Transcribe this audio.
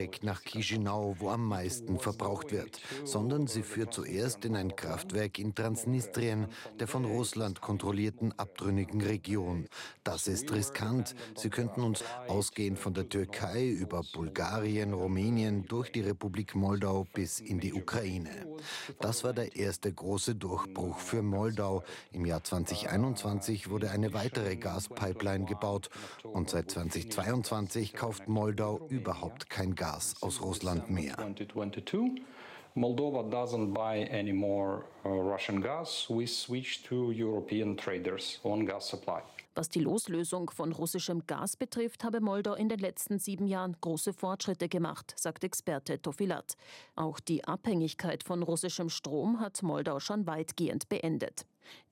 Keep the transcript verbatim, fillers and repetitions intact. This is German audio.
nach Chișinău, wo am meisten verbraucht wird, sondern sie führt zuerst in ein Kraftwerk in Transnistrien, der von Russland kontrollierten abtrünnigen Region. Das ist riskant. Sie könnten uns ausgehend von der Türkei über Bulgarien, Rumänien, durch die Republik Moldau bis in die Ukraine. Das war der erste große Durchbruch für Moldau. Im Jahr zweitausendeinundzwanzig wurde eine weitere Gaspipeline gebaut und seit zweitausendzweiundzwanzig kauft Moldau überhaupt kein Gas aus Russland mehr. Moldova doesn't buy any more uh, Russian gas. We switch to European traders on gas supply. Was die Loslösung von russischem Gas betrifft, habe Moldau in den letzten sieben Jahren große Fortschritte gemacht, sagt Experte Tofilat. Auch die Abhängigkeit von russischem Strom hat Moldau schon weitgehend beendet.